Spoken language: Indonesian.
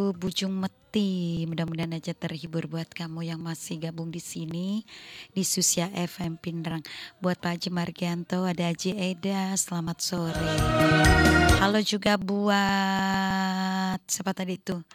lagu Bujung Meti. Mudah-mudahan aja terhibur buat kamu yang masih gabung di sini di Susya FM Pindrang. Buat Pak Haji Margianto, ada Haji Eda, selamat sore. Halo juga buat siapa tadi tuh?